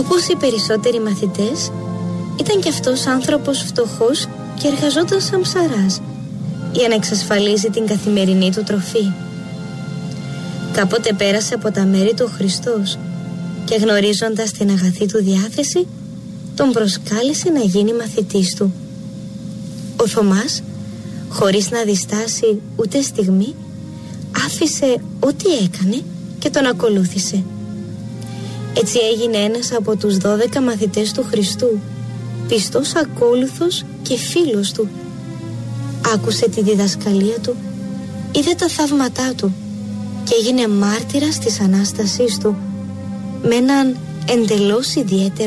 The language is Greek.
Όπως οι περισσότεροι μαθητές, ήταν κι αυτός άνθρωπος φτωχός και εργαζόταν σαν ψαράς για να εξασφαλίζει την καθημερινή του τροφή. Κάποτε πέρασε από τα μέρη του ο Χριστός και γνωρίζοντας την αγαθή του διάθεση, τον προσκάλεσε να γίνει μαθητής του. Ο Θωμάς, χωρίς να διστάσει ούτε στιγμή, άφησε ό,τι έκανε και τον ακολούθησε. Έτσι έγινε ένας από τους 12 μαθητές του Χριστού, πιστός ακόλουθος και φίλος του. Άκουσε τη διδασκαλία του, είδε τα θαύματά του και έγινε μάρτυρας της Ανάστασής του με έναν εντελώς ιδιαίτερο